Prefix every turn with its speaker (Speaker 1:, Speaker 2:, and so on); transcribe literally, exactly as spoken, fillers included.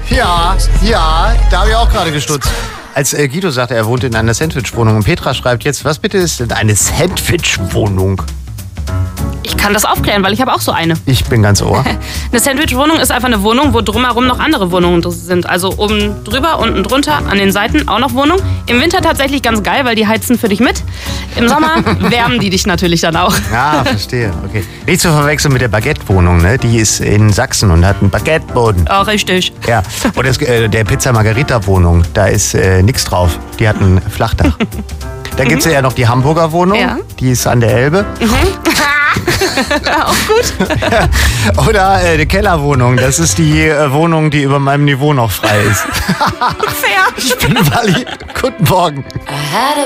Speaker 1: Ja, ja, da habe ich auch gerade gestutzt. Als äh, Guido sagte, er wohnt in einer Sandwich-Wohnung und Petra schreibt jetzt, was bitte ist denn eine Sandwich-Wohnung?
Speaker 2: Ich kann das aufklären, weil ich habe auch so eine.
Speaker 1: Ich bin ganz ohr.
Speaker 2: Eine Sandwich-Wohnung ist einfach eine Wohnung, wo drumherum noch andere Wohnungen sind. Also oben drüber, unten drunter, an den Seiten auch noch Wohnungen. Im Winter tatsächlich ganz geil, weil die heizen für dich mit. Im Sommer wärmen die dich natürlich dann auch.
Speaker 1: Ah, verstehe. Okay. Nicht zu verwechseln mit der Baguette-Wohnung, ne? Die ist in Sachsen und hat einen Baguette-Boden.
Speaker 2: Oh, richtig.
Speaker 1: Ja. Und das, äh, der Pizza Margherita-Wohnung, da ist äh, nichts drauf. Die hat ein Flachdach. Da gibt es ja noch die Hamburger Wohnung,
Speaker 2: Ja.
Speaker 1: die ist an der Elbe.
Speaker 2: Auch gut.
Speaker 1: Oder äh, die Kellerwohnung, das ist die äh, Wohnung, die über meinem Niveau noch frei ist.
Speaker 2: Fair.
Speaker 1: Ich bin Wally. Guten Morgen.